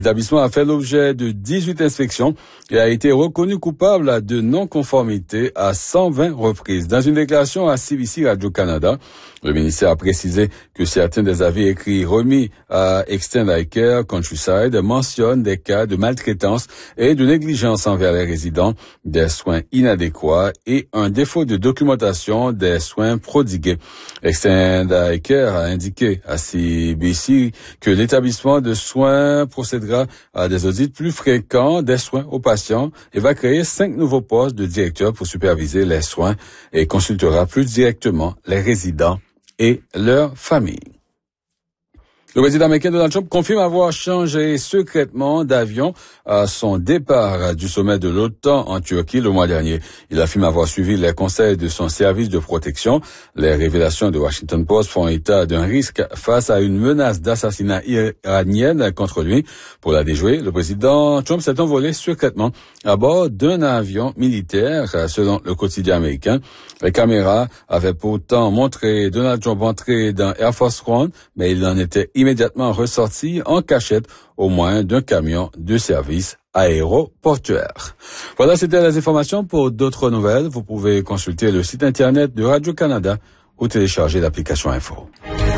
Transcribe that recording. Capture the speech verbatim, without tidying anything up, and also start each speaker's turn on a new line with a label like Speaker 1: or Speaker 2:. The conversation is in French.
Speaker 1: L'établissement a fait l'objet de dix-huit inspections et a été reconnu coupable de non-conformité à cent vingt reprises. Dans une déclaration à C B C Radio-Canada, le ministère a précisé que certains des avis écrits remis à Extend Eye Care Countryside mentionnent des cas de maltraitance et de négligence envers les résidents, des soins inadéquats et un défaut de documentation des soins prodigués. Extend Eye Care a indiqué à C B C que l'établissement de soins procédera à des audits plus fréquents des soins aux patients et va créer cinq nouveaux postes de directeurs pour superviser les soins et consultera plus directement les résidents et leurs familles. Le président américain Donald Trump confirme avoir changé secrètement d'avion à son départ du sommet de l'OTAN en Turquie le mois dernier. Il affirme avoir suivi les conseils de son service de protection. Les révélations de Washington Post font état d'un risque face à une menace d'assassinat iranienne contre lui. Pour la déjouer, le président Trump s'est envolé secrètement à bord d'un avion militaire, selon le quotidien américain. Les caméras avaient pourtant montré Donald Trump entrer dans Air Force One, mais il en était immédiatement ressorti en cachette au moins d'un camion de service aéroportuaire. Voilà, c'était les informations. Pour d'autres nouvelles, vous pouvez consulter le site internet de Radio-Canada ou télécharger l'application Info.